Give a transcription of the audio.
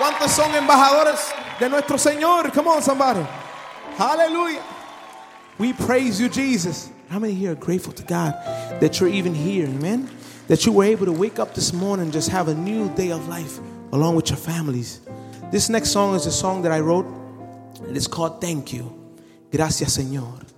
¿Cuántos son embajadores de nuestro Señor? Come on, somebody. Hallelujah. We praise you, Jesus. How many here are grateful to God that you're even here, amen? That you were able to wake up this morning and just have a new day of life along with your families. This next song is a song that I wrote, and it's called Thank You. Gracias, Señor.